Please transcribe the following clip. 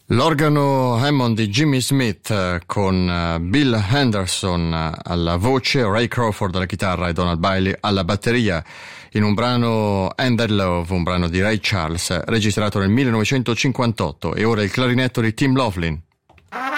L'organo Hammond di Jimmy Smith con Bill Henderson alla voce, Ray Crawford alla chitarra e Donald Bailey alla batteria in un brano Ended Love, un brano di Ray Charles registrato nel 1958, e ora il clarinetto di Tim Laughlin.